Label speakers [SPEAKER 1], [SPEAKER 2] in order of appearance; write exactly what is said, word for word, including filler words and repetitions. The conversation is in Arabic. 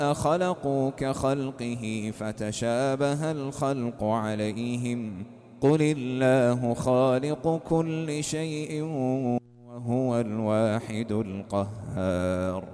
[SPEAKER 1] خلقوا كخلقه فتشابه الخلق عليهم قل الله خالق كل شيء وهو الواحد القهار.